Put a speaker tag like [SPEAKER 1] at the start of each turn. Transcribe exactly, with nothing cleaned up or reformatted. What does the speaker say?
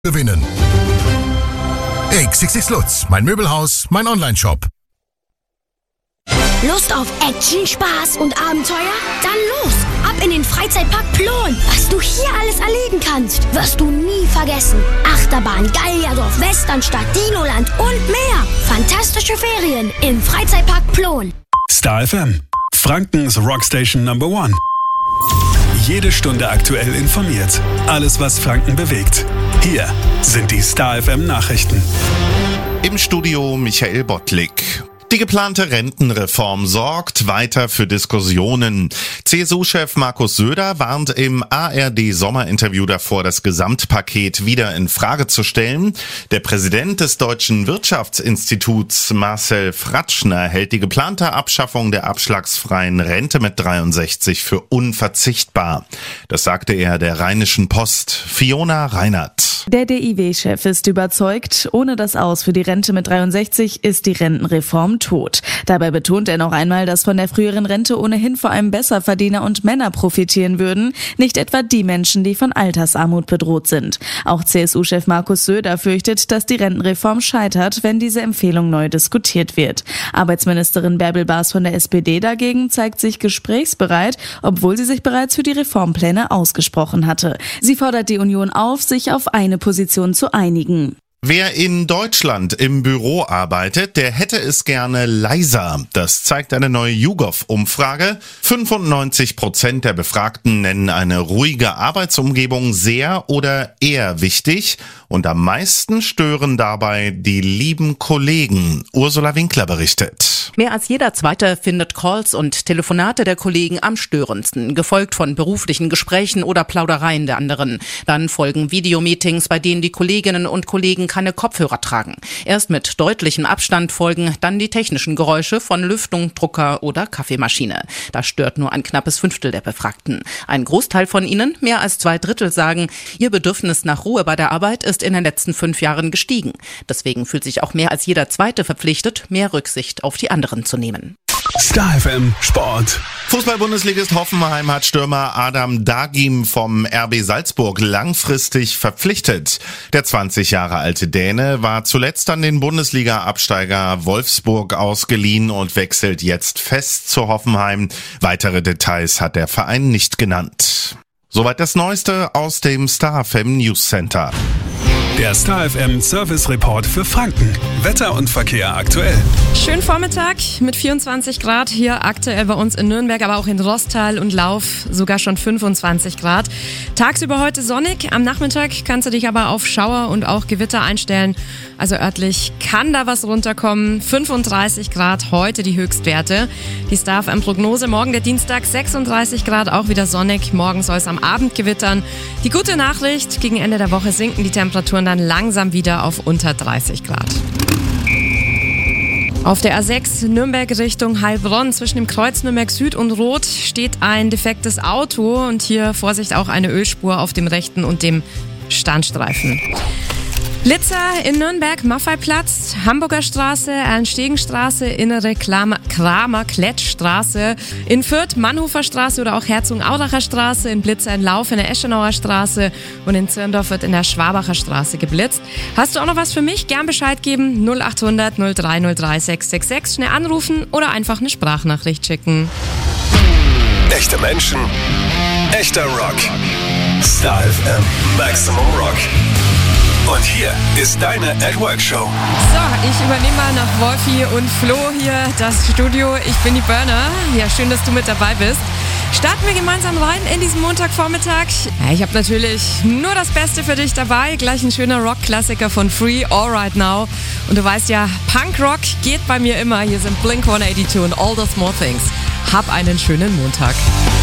[SPEAKER 1] gewinnen. X X X Lutz, mein Möbelhaus, mein Onlineshop.
[SPEAKER 2] Lust auf Action, Spaß und Abenteuer? Dann los! Ab in den Freizeitpark Plon! Was du hier alles erleben kannst, wirst du nie vergessen. Achterbahn, Gallierdorf, Westernstadt, Dinoland und mehr. Fantastische Ferien im Freizeitpark Plon.
[SPEAKER 3] Star F M, Frankens Rockstation Number One. Jede Stunde aktuell informiert. Alles, was Franken bewegt. Hier sind die Star F M Nachrichten.
[SPEAKER 4] Im Studio Michael Bottlik. Die geplante Rentenreform sorgt weiter für Diskussionen. C S U-Chef Markus Söder warnt im A R D-Sommerinterview davor, das Gesamtpaket wieder in Frage zu stellen. Der Präsident des Deutschen Wirtschaftsinstituts, Marcel Fratschner, hält die geplante Abschaffung der abschlagsfreien Rente mit dreiundsechzig für unverzichtbar. Das sagte er der Rheinischen Post. Fiona Reinhardt.
[SPEAKER 5] Der D I W-Chef ist überzeugt, ohne das Aus für die Rente mit dreiundsechzig ist die Rentenreform tot. Dabei betont er noch einmal, dass von der früheren Rente ohnehin vor allem Besserverdiener und Männer profitieren würden, nicht etwa die Menschen, die von Altersarmut bedroht sind. Auch C S U-Chef Markus Söder fürchtet, dass die Rentenreform scheitert, wenn diese Empfehlung neu diskutiert wird. Arbeitsministerin Bärbel Baas von der S P D dagegen zeigt sich gesprächsbereit, obwohl sie sich bereits für die Reformpläne ausgesprochen hatte. Sie fordert die Union auf, sich auf eine Position zu einigen.
[SPEAKER 4] Wer in Deutschland im Büro arbeitet, der hätte es gerne leiser. Das zeigt eine neue YouGov-Umfrage. fünfundneunzig Prozent der Befragten nennen eine ruhige Arbeitsumgebung sehr oder eher wichtig. Und am meisten stören dabei die lieben Kollegen. Ursula Winkler berichtet.
[SPEAKER 6] Mehr als jeder Zweite findet Calls und Telefonate der Kollegen am störendsten, gefolgt von beruflichen Gesprächen oder Plaudereien der anderen. Dann folgen Videomeetings, bei denen die Kolleginnen und Kollegen keine Kopfhörer tragen. Erst mit deutlichem Abstand folgen dann die technischen Geräusche von Lüftung, Drucker oder Kaffeemaschine. Das stört nur ein knappes Fünftel der Befragten. Ein Großteil von ihnen, mehr als zwei Drittel, sagen, ihr Bedürfnis nach Ruhe bei der Arbeit ist in den letzten fünf Jahren gestiegen. Deswegen fühlt sich auch mehr als jeder Zweite verpflichtet, mehr Rücksicht auf die anderen zu nehmen.
[SPEAKER 3] Star F M Sport.
[SPEAKER 4] Fußball-Bundesligist Hoffenheim hat Stürmer Adam Dagim vom R B Salzburg langfristig verpflichtet. Der zwanzig Jahre alte Däne war zuletzt an den Bundesliga-Absteiger Wolfsburg ausgeliehen und wechselt jetzt fest zu Hoffenheim. Weitere Details hat der Verein nicht genannt. Soweit das Neueste aus dem Star F M News Center.
[SPEAKER 3] Der Star F M Service Report für Franken. Wetter und Verkehr aktuell.
[SPEAKER 7] Schönen Vormittag mit vierundzwanzig Grad hier aktuell bei uns in Nürnberg, aber auch in Rostal und Lauf sogar schon fünfundzwanzig Grad. Tagsüber heute sonnig, am Nachmittag kannst du dich aber auf Schauer und auch Gewitter einstellen. Also örtlich kann da was runterkommen. fünfunddreißig Grad heute die Höchstwerte. Die Star F M Prognose, morgen der Dienstag sechsunddreißig Grad, auch wieder sonnig. Morgen soll es am Abend gewittern. Die gute Nachricht, gegen Ende der Woche sinken die Temperaturen dann langsam wieder auf unter dreißig Grad. Auf der A sechs Nürnberg Richtung Heilbronn zwischen dem Kreuz Nürnberg Süd und Rot steht ein defektes Auto und hier Vorsicht auch eine Ölspur auf dem rechten und dem Standstreifen. Litzer in Nürnberg, Maffeiplatz, Hamburger Straße, Ernstegenstraße, Innere Kramer-Klettstraße, in Fürth, Mannhofer Straße oder auch Herzogenauracher Straße, in Blitzer in Lauf in der Eschenauer Straße und in Zirndorf wird in der Schwabacher Straße geblitzt. Hast du auch noch was für mich? Gern Bescheid geben, null acht hundert null drei null drei sechs sechs sechs, schnell anrufen oder einfach eine Sprachnachricht schicken.
[SPEAKER 3] Echte Menschen, echter Rock. Star F M Maximum Rock. Und hier ist deine At Work Show.
[SPEAKER 7] So, ich übernehme mal nach Wolfi und Flo hier das Studio. Ich bin die Burner. Ja, schön, dass du mit dabei bist. Starten wir gemeinsam rein in diesen Montagvormittag. Ja, ich habe natürlich nur das Beste für dich dabei. Gleich ein schöner Rock-Klassiker von Free, All Right Now. Und du weißt ja, Punkrock geht bei mir immer. Hier sind Blink one eighty-two und All the Small Things. Hab einen schönen Montag.